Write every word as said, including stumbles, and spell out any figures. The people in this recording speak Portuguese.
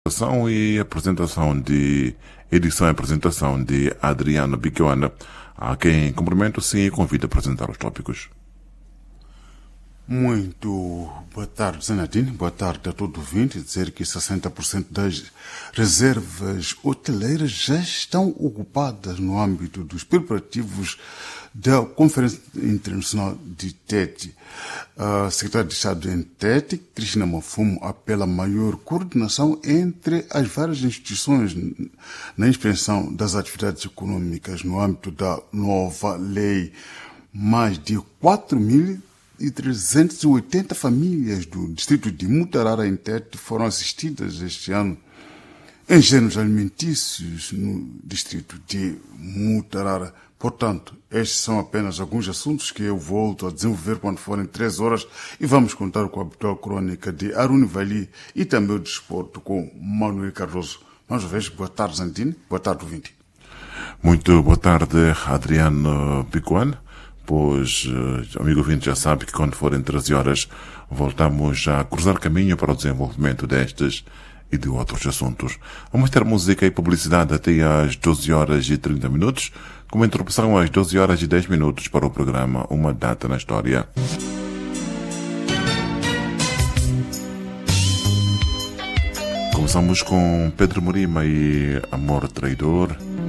participação e apresentação de edição e apresentação de Adriano Bicoana, a quem cumprimento sim e convido a apresentar os tópicos. Muito boa tarde, Zanadine. Boa tarde a todo ouvinte. Dizer que sessenta por cento das reservas hoteleiras já estão ocupadas no âmbito dos preparativos da Conferência Internacional de Tete. A secretária de Estado em Tete, Cristina Mafumo, apela a maior coordenação entre as várias instituições na inspeção das atividades econômicas no âmbito da nova lei. Mais de quatro mil e trezentas e oitenta famílias do distrito de Mutarara, em Tete, foram assistidas este ano em gêneros alimentícios no distrito de Mutarara. Portanto, estes são apenas alguns assuntos que eu volto a desenvolver quando forem três horas e vamos contar com a habitual crônica de Aruni Vali e também o desporto com Manuel Cardoso. Mais uma vez, boa tarde, Zantini. Boa tarde, ouvinte. Muito boa tarde, Adriano Bicoana. Pois, amigo ouvinte, já sabe que quando forem treze horas voltamos a cruzar caminho para o desenvolvimento destes e de outros assuntos. Vamos ter música e publicidade até às doze horas e trinta minutos, com uma interrupção às doze horas e dez minutos para o programa Uma Data na História. Começamos com Pedro Murima e Amor Traidor.